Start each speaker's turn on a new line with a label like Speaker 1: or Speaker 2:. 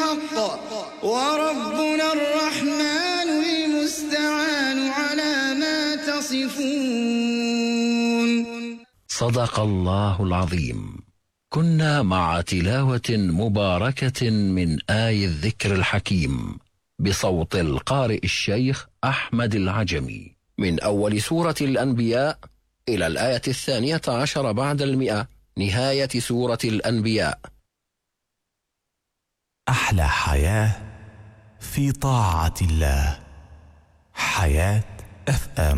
Speaker 1: الحق وربنا الرحمن المستعان على ما تصفون.
Speaker 2: صدق الله العظيم. كنا مع تلاوة مباركة من آي الذكر الحكيم بصوت القارئ الشيخ أحمد العجمي من أول سورة الأنبياء إلى الآية 12 بعد 100، نهاية سورة الأنبياء.
Speaker 3: أحلى حياة في طاعة الله. حياة FM.